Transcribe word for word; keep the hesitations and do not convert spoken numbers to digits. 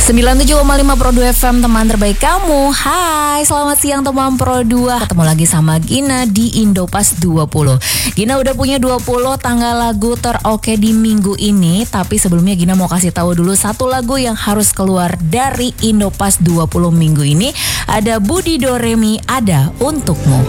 sembilan puluh tujuh koma lima Pro dua F M, teman terbaik kamu. Hai, selamat siang teman Pro dua. Ketemu lagi sama Gina di Indopas dua puluh. Gina udah punya dua puluh tanggal lagu teroke di minggu ini. Tapi sebelumnya Gina mau kasih tahu dulu satu lagu yang harus keluar dari Indopas dua puluh minggu ini. Ada Budi Doremi, Ada Untukmu.